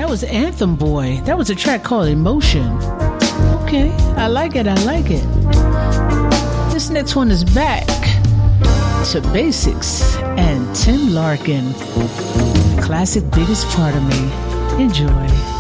that was Anthem Boy. That was a track called Emotion. Okay, I like it. This next one is Back to Basics and Tim Larkin. Classic Biggest Part of Me. Enjoy.